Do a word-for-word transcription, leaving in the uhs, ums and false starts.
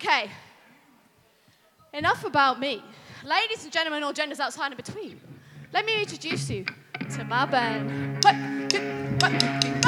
Okay. Enough about me. Ladies and gentlemen, all genders outside and between, let me introduce you to my band. What, two, one, two.